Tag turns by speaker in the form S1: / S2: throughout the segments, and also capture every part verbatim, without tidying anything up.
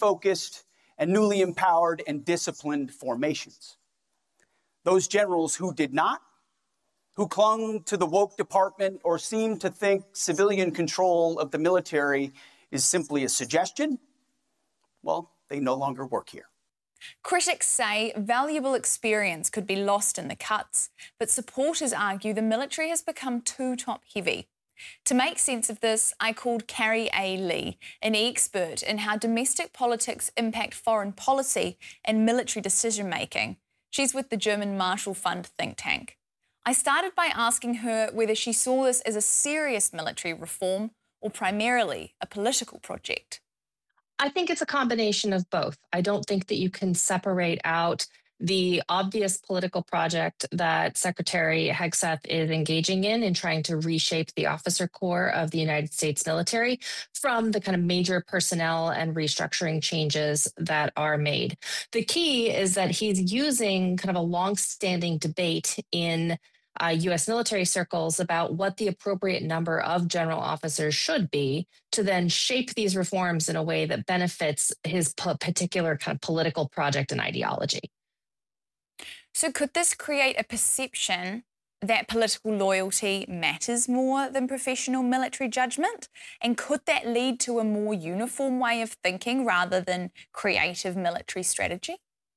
S1: focused and newly empowered and disciplined formations. Those generals who did not, who clung to the woke department or seemed to think civilian control of the military is simply a suggestion, well, they no longer work here.
S2: Critics say valuable experience could be lost in the cuts, but supporters argue the military has become too top-heavy. To make sense of this, I called Carrie A. Lee, an expert in how domestic politics impact foreign policy and military decision-making. She's with the German Marshall Fund think tank. I started by asking her whether she saw this as a serious military reform or primarily a political project.
S3: I think it's a combination of both. I don't think that you can separate out the obvious political project that Secretary Hegseth is engaging in in trying to reshape the officer corps of the United States military from the kind of major personnel and restructuring changes that are made. The key is that he's using kind of a long-standing debate in uh, U S military circles about what the appropriate number of general officers should be to then shape these reforms in a way that benefits his p- particular kind of political project and ideology.
S2: So could this create a perception that political loyalty matters more than professional military judgment? And could that lead to a more uniform way of thinking rather than creative military strategy?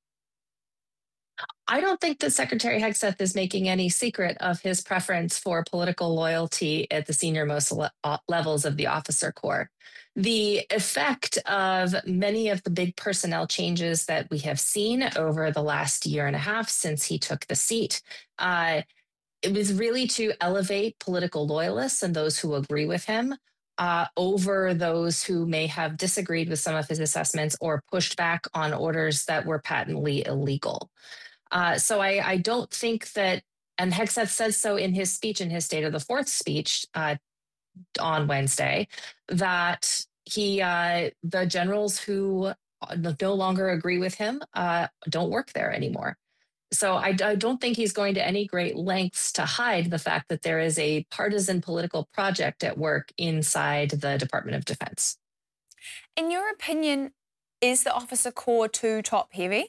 S3: I don't think that Secretary Hegseth is making any secret of his preference for political loyalty at the senior-most le- levels of the officer corps. The effect of many of the big personnel changes that we have seen over the last year and a half since he took the seat, uh, it was really to elevate political loyalists and those who agree with him uh, over those who may have disagreed with some of his assessments or pushed back on orders that were patently illegal. Uh, so I, I don't think that, and Hegseth says so in his speech, in his State of the Fourth speech uh, on Wednesday, that he, uh, the generals who no longer agree with him uh, don't work there anymore. So I, I don't think he's going to any great lengths to hide the fact that there is a partisan political project at work inside the Department of Defense.
S2: In your opinion, is the officer corps too top-heavy?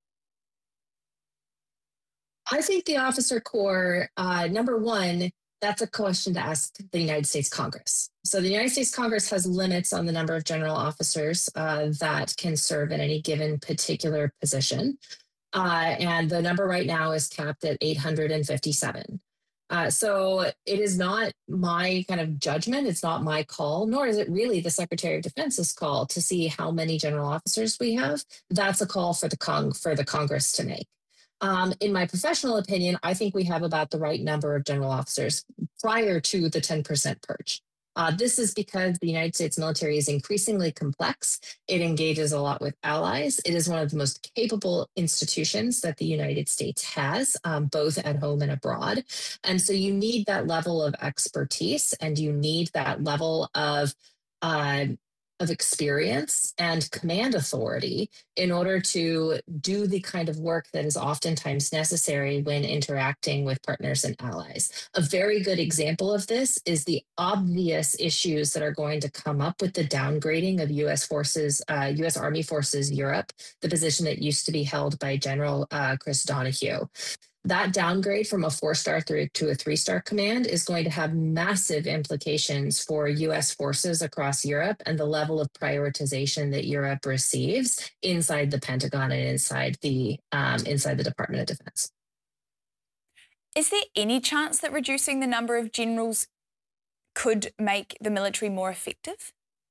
S3: I think the officer corps, uh, number one, that's a question to ask the United States Congress. So the United States Congress has limits on the number of general officers uh, that can serve in any given particular position. Uh, and the number right now is capped at eight hundred fifty-seven. Uh, so it is not my kind of judgment. It's not my call, nor is it really the Secretary of Defense's call to see how many general officers we have. That's a call for the Cong- for the Congress to make. Um, in my professional opinion, I think we have about the right number of general officers prior to the ten percent purge. Uh, this is because the United States military is increasingly complex. It engages a lot with allies. It is one of the most capable institutions that the United States has, um, both at home and abroad. And so you need that level of expertise and you need that level of uh, of experience and command authority in order to do the kind of work that is oftentimes necessary when interacting with partners and allies. A very good example of this is the obvious issues that are going to come up with the downgrading of U S forces, uh, U S Army Forces Europe, the position that used to be held by General uh, Chris Donahue. That downgrade from a four-star through to a three-star command is going to have massive implications for U S forces across Europe and the level of prioritization that Europe receives inside the Pentagon and inside the um, inside the Department of Defense.
S2: Is there any chance that reducing the number of generals could make the military more effective?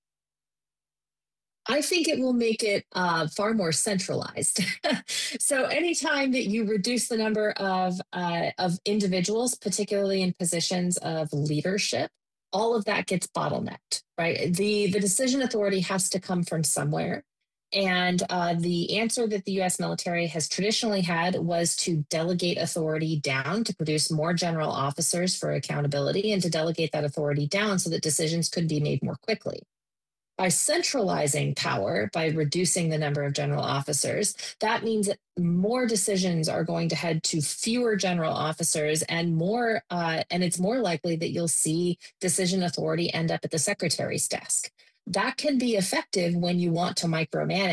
S3: I think it will make it uh, far more centralized. So anytime that you reduce the number of uh, of individuals, particularly in positions of leadership, all of that gets bottlenecked, right? The, the decision authority has to come from somewhere. And uh, the answer that the U S military has traditionally had was to delegate authority down to produce more general officers for accountability and to delegate that authority down so that decisions could be made more quickly. By centralizing power, by reducing the number of general officers, that means that more decisions are going to head to fewer general officers and more, uh, and it's more likely that you'll see decision authority end up at the secretary's desk. That can be effective when you want to micromanage